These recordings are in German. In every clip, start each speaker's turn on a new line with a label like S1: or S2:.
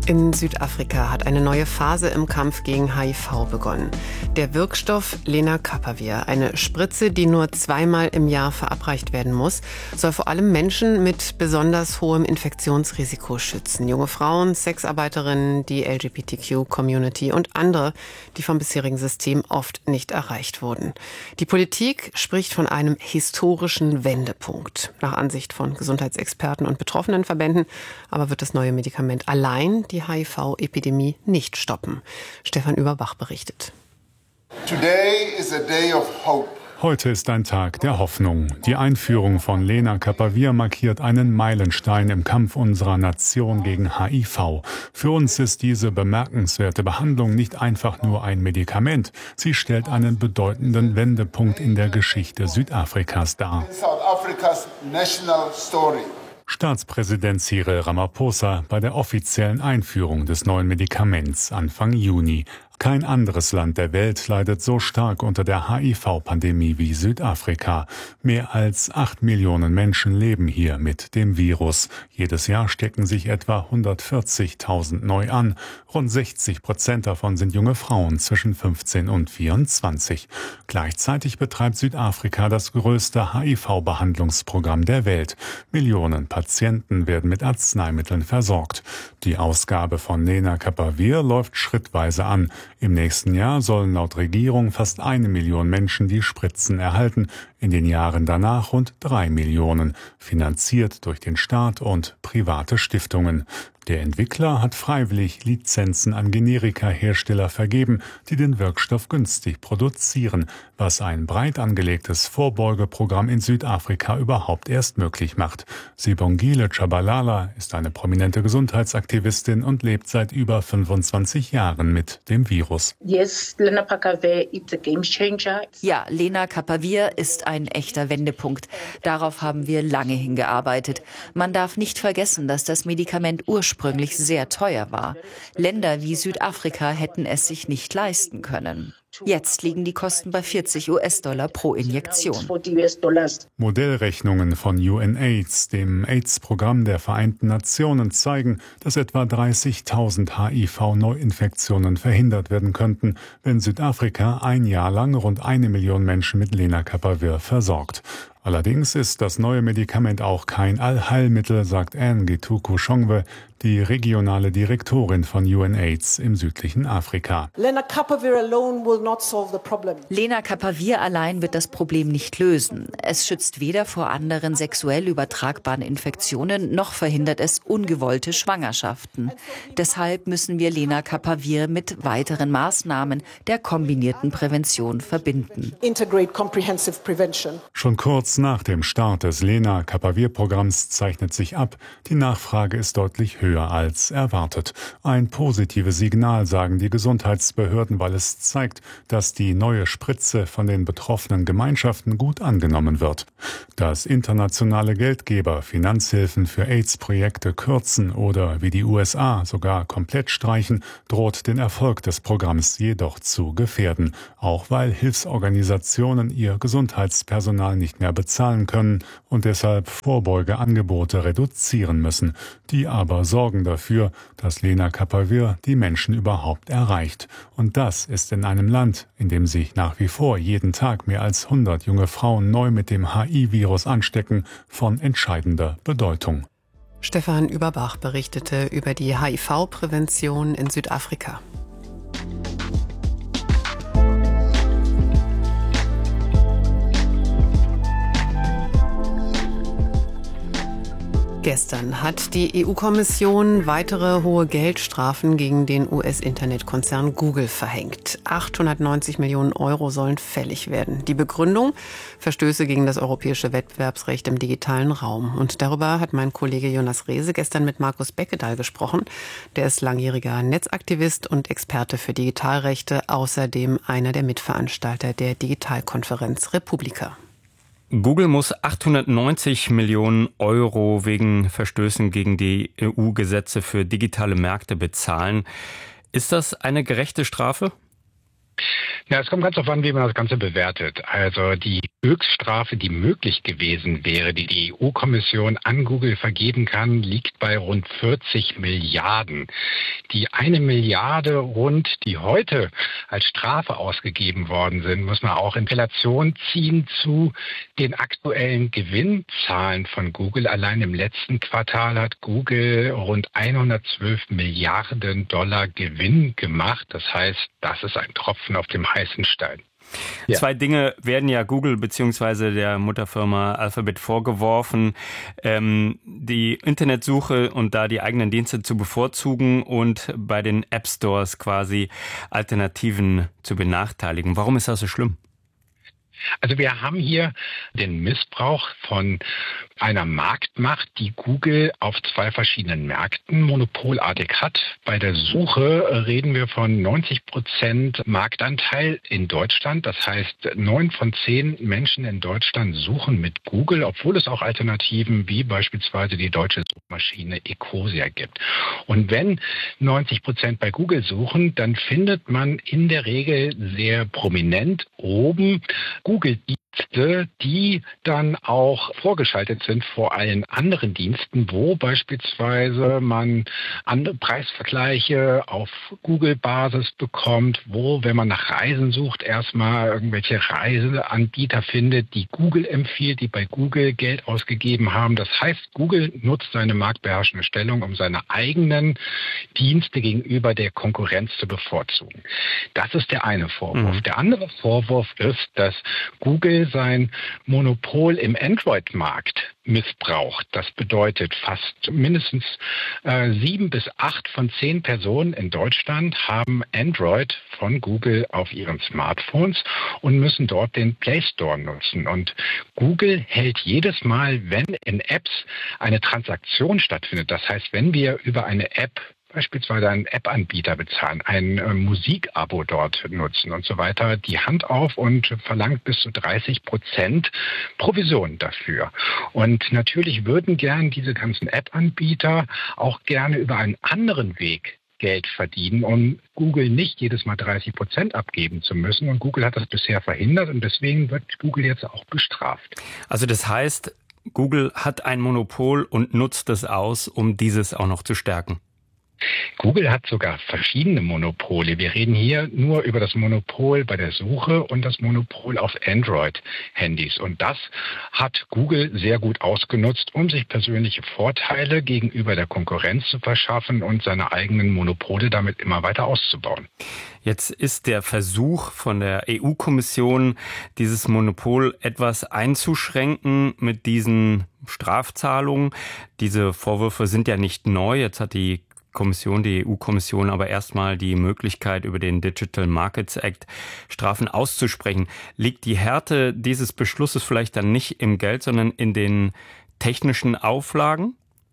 S1: In Südafrika hat eine neue Phase im Kampf gegen HIV begonnen. Der Wirkstoff Lenacapavir, eine Spritze, die nur zweimal im Jahr verabreicht werden muss, soll vor allem Menschen mit besonders hohem Infektionsrisiko schützen. Junge Frauen, Sexarbeiterinnen, die LGBTQ-Community und andere, die vom bisherigen System oft nicht erreicht wurden. Die Politik spricht von einem historischen Wendepunkt. Nach Ansicht von Gesundheitsexperten und betroffenen Verbänden aber wird das neue Medikament allein die HIV-Epidemie nicht stoppen. Stefan Überbach berichtet.
S2: Heute ist ein Tag der Hoffnung. Die Einführung von Lenacapavir markiert einen Meilenstein im Kampf unserer Nation gegen HIV. Für uns ist diese bemerkenswerte Behandlung nicht einfach nur ein Medikament. Sie stellt einen bedeutenden Wendepunkt in der Geschichte Südafrikas dar. Staatspräsident Cyril Ramaphosa bei der offiziellen Einführung des neuen Medikaments Anfang Juni. Kein anderes Land der Welt leidet so stark unter der HIV-Pandemie wie Südafrika. Mehr als 8 Millionen Menschen leben hier mit dem Virus. Jedes Jahr stecken sich etwa 140.000 neu an. Rund 60% davon sind junge Frauen zwischen 15 und 24. Gleichzeitig betreibt Südafrika das größte HIV-Behandlungsprogramm der Welt. Millionen Patienten werden mit Arzneimitteln versorgt. Die Ausgabe von Lenacapavir läuft schrittweise an. Im nächsten Jahr sollen laut Regierung fast 1 Million Menschen die Spritzen erhalten, in den Jahren danach rund 3 Millionen, finanziert durch den Staat und private Stiftungen. Der Entwickler hat freiwillig Lizenzen an Generika-Hersteller vergeben, die den Wirkstoff günstig produzieren, was ein breit angelegtes Vorbeugeprogramm in Südafrika überhaupt erst möglich macht. Sibongile Tshabalala ist eine prominente Gesundheitsaktivistin und lebt seit über 25 Jahren mit dem Virus.
S3: Ja, Lenacapavir ist ein echter Wendepunkt. Darauf haben wir lange hingearbeitet. Man darf nicht vergessen, dass das Medikament ursprünglich sehr teuer war. Länder wie Südafrika hätten es sich nicht leisten können. Jetzt liegen die Kosten bei $40 pro Injektion.
S2: Modellrechnungen von UNAIDS, dem AIDS-Programm der Vereinten Nationen, zeigen, dass etwa 30.000 HIV-Neuinfektionen verhindert werden könnten, wenn Südafrika ein Jahr lang rund 1 Million Menschen mit Lenacapavir versorgt. Allerdings ist das neue Medikament auch kein Allheilmittel, sagt Anne Gituku-Shongwe, die regionale Direktorin von UNAIDS im südlichen Afrika.
S3: Lenacapavir allein wird das Problem nicht lösen. Es schützt weder vor anderen sexuell übertragbaren Infektionen, noch verhindert es ungewollte Schwangerschaften. Deshalb müssen wir Lenacapavir mit weiteren Maßnahmen der kombinierten Prävention verbinden.
S2: Schon kurz nach dem Start des Lenacapavir-Programms zeichnet sich ab, die Nachfrage ist deutlich höher als erwartet. Ein positives Signal, sagen die Gesundheitsbehörden, weil es zeigt, dass die neue Spritze von den betroffenen Gemeinschaften gut angenommen wird. Dass internationale Geldgeber Finanzhilfen für AIDS-Projekte kürzen oder wie die USA sogar komplett streichen, droht den Erfolg des Programms jedoch zu gefährden, auch weil Hilfsorganisationen ihr Gesundheitspersonal nicht mehr bezahlen können und deshalb Vorbeugeangebote reduzieren müssen. Die aber sorgen dafür, dass Lenacapavir die Menschen überhaupt erreicht. Und das ist in einem Land, in dem sich nach wie vor jeden Tag mehr als 100 junge Frauen neu mit dem HIV-Virus anstecken, von entscheidender Bedeutung.
S1: Stefan Überbach berichtete über die HIV-Prävention in Südafrika. Gestern hat die EU-Kommission weitere hohe Geldstrafen gegen den US-Internetkonzern Google verhängt. 890 Millionen Euro sollen fällig werden. Die Begründung: Verstöße gegen das europäische Wettbewerbsrecht im digitalen Raum. Und darüber hat mein Kollege Jonas Rehse gestern mit Markus Beckedahl gesprochen. Der ist langjähriger Netzaktivist und Experte für Digitalrechte, außerdem einer der Mitveranstalter der Digitalkonferenz Republika.
S4: Google muss 890 Millionen Euro wegen Verstößen gegen die EU-Gesetze für digitale Märkte bezahlen. Ist das eine gerechte Strafe?
S5: Ja, es kommt ganz darauf an, wie man das Ganze bewertet. Also die Höchststrafe, die möglich gewesen wäre, die die EU-Kommission an Google vergeben kann, liegt bei rund 40 Milliarden. Die 1 Milliarde rund, die heute als Strafe ausgegeben worden sind, muss man auch in Relation ziehen zu den aktuellen Gewinnzahlen von Google. Allein im letzten Quartal hat Google rund 112 Milliarden Dollar Gewinn gemacht. Das heißt, das ist ein Tropfen auf dem heißen Stein.
S4: Ja. Zwei Dinge werden ja Google bzw. der Mutterfirma Alphabet vorgeworfen, die Internetsuche und da die eigenen Dienste zu bevorzugen und bei den App Stores quasi Alternativen zu benachteiligen. Warum ist das so schlimm?
S5: Also wir haben hier den Missbrauch von einer Marktmacht, die Google auf 2 verschiedenen Märkten monopolartig hat. Bei der Suche reden wir von 90% Marktanteil in Deutschland. Das heißt, 9 von 10 Menschen in Deutschland suchen mit Google, obwohl es auch Alternativen wie beispielsweise die deutsche Suchmaschine Ecosia gibt. Und wenn 90% bei Google suchen, dann findet man in der Regel sehr prominent oben Google-Dienste, die dann auch vorgeschaltet sind vor allen anderen Diensten, wo beispielsweise man andere Preisvergleiche auf Google-Basis bekommt, wo, wenn man nach Reisen sucht, erstmal irgendwelche Reiseanbieter findet, die Google empfiehlt, die bei Google Geld ausgegeben haben. Das heißt, Google nutzt seine marktbeherrschende Stellung, um seine eigenen Dienste gegenüber der Konkurrenz zu bevorzugen. Das ist der eine Vorwurf. Der andere Vorwurf ist, dass Google sein Monopol im Android-Markt missbraucht. Das bedeutet, fast mindestens 7 bis 8 von 10 Personen in Deutschland haben Android von Google auf ihren Smartphones und müssen dort den Play Store nutzen. Und Google hält jedes Mal, wenn in Apps eine Transaktion stattfindet, das heißt, wenn wir über eine App beispielsweise einen App-Anbieter bezahlen, ein Musikabo dort nutzen und so weiter, die Hand auf und verlangt bis zu 30% Provision dafür. Und natürlich würden gern diese ganzen App-Anbieter auch gerne über einen anderen Weg Geld verdienen, um Google nicht jedes Mal 30% abgeben zu müssen. Und Google hat das bisher verhindert und deswegen wird Google jetzt auch bestraft.
S4: Also das heißt, Google hat ein Monopol und nutzt es aus, um dieses auch noch zu stärken.
S5: Google hat sogar verschiedene Monopole. Wir reden hier nur über das Monopol bei der Suche und das Monopol auf Android-Handys. Und das hat Google sehr gut ausgenutzt, um sich persönliche Vorteile gegenüber der Konkurrenz zu verschaffen und seine eigenen Monopole damit immer weiter auszubauen.
S4: Jetzt ist der Versuch von der EU-Kommission, dieses Monopol etwas einzuschränken mit diesen Strafzahlungen. Diese Vorwürfe sind ja nicht neu. Jetzt hat die EU-Kommission aber erstmal die Möglichkeit, über den Digital Markets Act Strafen auszusprechen. Liegt die Härte dieses Beschlusses vielleicht dann nicht im Geld, sondern in den technischen Auflagen?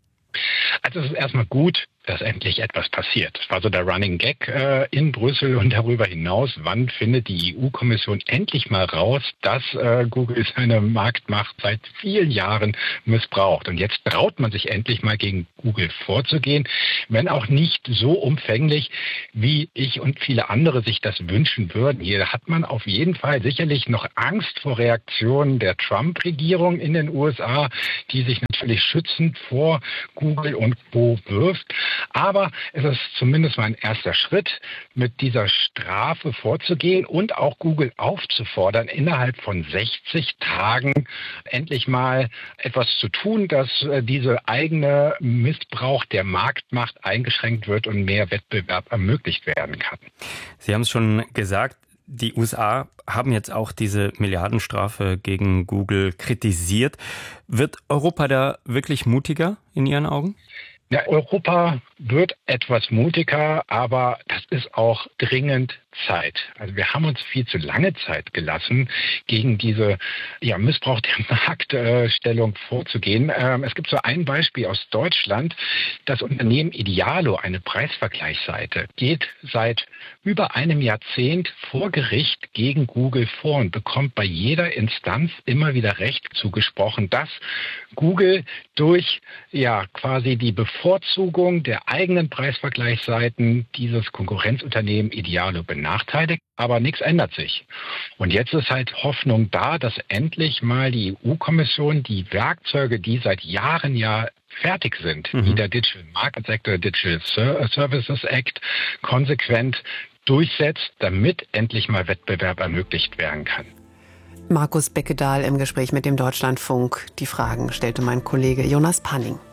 S5: Also es ist erstmal gut, dass endlich etwas passiert. Das war so der Running Gag in Brüssel und darüber hinaus. Wann findet die EU-Kommission endlich mal raus, dass Google seine Marktmacht seit vielen Jahren missbraucht? Und jetzt traut man sich endlich mal gegen Google vorzugehen, wenn auch nicht so umfänglich, wie ich und viele andere sich das wünschen würden. Hier hat man auf jeden Fall sicherlich noch Angst vor Reaktionen der Trump-Regierung in den USA, die sich natürlich schützend vor Google und Co. wirft. Aber es ist zumindest mal ein erster Schritt, mit dieser Strafe vorzugehen und auch Google aufzufordern, innerhalb von 60 Tagen endlich mal etwas zu tun, dass diese eigene Missbrauch der Marktmacht eingeschränkt wird und mehr Wettbewerb ermöglicht werden kann.
S4: Sie haben es schon gesagt, die USA haben jetzt auch diese Milliardenstrafe gegen Google kritisiert. Wird Europa da wirklich mutiger in Ihren Augen?
S5: Ja, Europa wird etwas mutiger, aber das ist auch dringend Zeit. Also wir haben uns viel zu lange Zeit gelassen, gegen diese Missbrauch der Marktstellung vorzugehen. Es gibt so ein Beispiel aus Deutschland. Das Unternehmen Idealo, eine Preisvergleichsseite, geht seit über einem Jahrzehnt vor Gericht gegen Google vor und bekommt bei jeder Instanz immer wieder Recht zugesprochen, dass Google durch quasi die Bevorzugung der eigenen Preisvergleichsseiten dieses Konkurrenzunternehmen Idealo benutzt benachteiligt, aber nichts ändert sich. Und jetzt ist halt Hoffnung da, dass endlich mal die EU-Kommission die Werkzeuge, die seit Jahren ja fertig sind, wie der Digital Markets Act oder Digital Services Act, konsequent durchsetzt, damit endlich mal Wettbewerb ermöglicht werden kann.
S1: Markus Beckedahl im Gespräch mit dem Deutschlandfunk. Die Fragen stellte mein Kollege Jonas Panning.